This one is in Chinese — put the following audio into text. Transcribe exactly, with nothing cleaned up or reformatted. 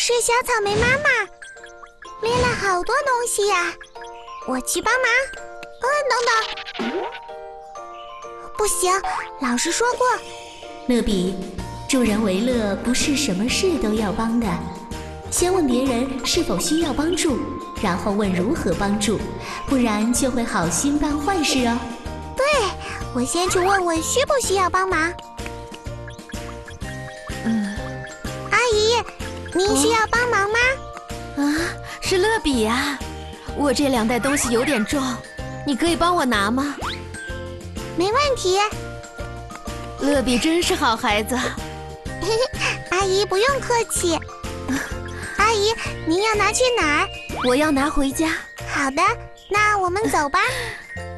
是小草莓妈妈，拎了好多东西呀，我去帮忙。呃，等等，不行，老师说过， 乐比，助人为乐不是什么事都要帮的，先问别人是否需要帮助，然后问如何帮助，不然就会好心办坏事哦。 对，我先去问问需不需要帮忙。 嗯， 阿姨，您需要帮忙吗？ 啊，是乐比呀，我这两袋东西有点重，你可以帮我拿吗？ 没问题。 乐比真是好孩子。 阿姨不用客气。阿姨，您要拿去哪儿？ 我要拿回家。 好的，那我们走吧。